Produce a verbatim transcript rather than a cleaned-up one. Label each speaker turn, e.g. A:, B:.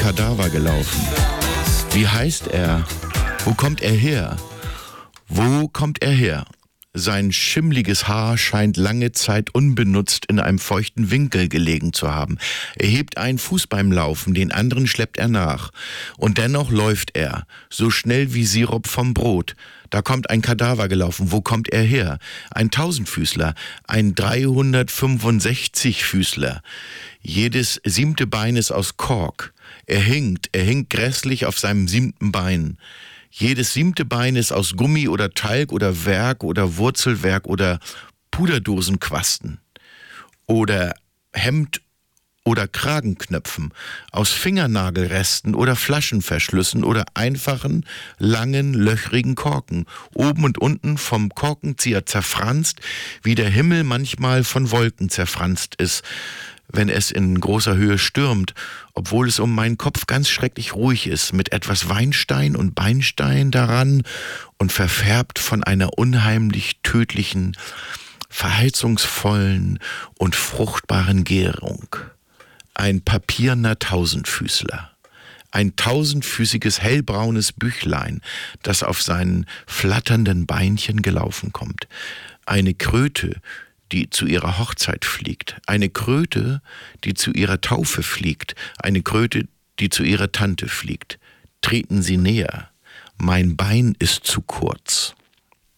A: Kadaver gelaufen. Wie heißt er? Wo kommt er her? Wo kommt er her? Sein schimmliges Haar scheint lange Zeit unbenutzt in einem feuchten Winkel gelegen zu haben. Er hebt einen Fuß beim Laufen, den anderen schleppt er nach. Und dennoch läuft er, so schnell wie Sirup vom Brot. Da kommt ein Kadaver gelaufen. Wo kommt er her? Ein Tausendfüßler, ein dreihundertfünfundsechzig-Füßler. Jedes siebte Bein ist aus Kork. Er hinkt, er hinkt grässlich auf seinem siebten Bein. Jedes siebte Bein ist aus Gummi oder Talg oder Werk oder Wurzelwerk oder Puderdosenquasten oder Hemd- oder Kragenknöpfen, aus Fingernagelresten oder Flaschenverschlüssen oder einfachen, langen, löchrigen Korken, oben und unten vom Korkenzieher zerfranst, wie der Himmel manchmal von Wolken zerfranst ist, wenn es in großer Höhe stürmt, obwohl es um meinen Kopf ganz schrecklich ruhig ist, mit etwas Weinstein und Beinstein daran und verfärbt von einer unheimlich tödlichen, verheißungsvollen und fruchtbaren Gärung. Ein papierner Tausendfüßler. Ein tausendfüßiges, hellbraunes Büchlein, das auf seinen flatternden Beinchen gelaufen kommt. Eine Kröte, die zu ihrer Hochzeit fliegt. Eine Kröte, die zu ihrer Taufe fliegt. Eine Kröte, die zu ihrer Tante fliegt. Treten Sie näher. Mein Bein ist zu kurz.